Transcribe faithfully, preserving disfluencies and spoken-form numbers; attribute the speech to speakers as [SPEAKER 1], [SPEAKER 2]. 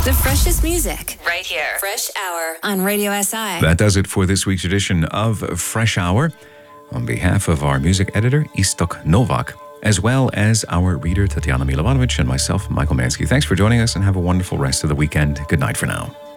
[SPEAKER 1] The freshest music, right here. Fresh Hour on Radio S I.
[SPEAKER 2] That does it for this week's edition of Fresh Hour. On behalf of our music editor, Istok Novak, as well as our reader, Tatiana Milovanovic, and myself, Michael Mansky, thanks for joining us and have a wonderful rest of the weekend. Good night for now.